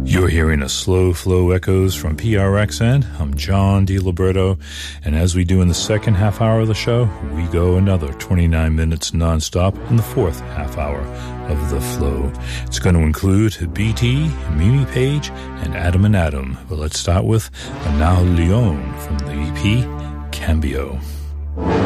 You're hearing a Slow Flow Echoes from PRXN. I'm John DiLiberto, and as we do in the second half hour of the show, we go another 29 minutes nonstop in the fourth half hour of the flow. It's going to include BT, Mimi Page, and Adam. But let's start with Anal Leon from the EP Cambio.